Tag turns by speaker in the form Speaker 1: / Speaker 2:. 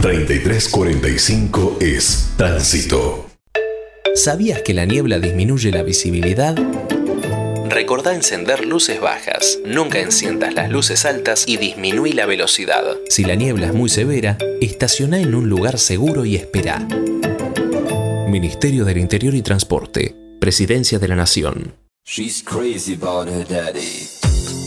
Speaker 1: 3345 es tránsito.
Speaker 2: ¿Sabías que la niebla disminuye la visibilidad? Recordá encender luces bajas, nunca enciendas las luces altas y disminuí la velocidad. Si la niebla es muy severa, estacioná en un lugar seguro y esperá. Ministerio del Interior y Transporte, Presidencia de la Nación.
Speaker 3: She's crazy about her daddy.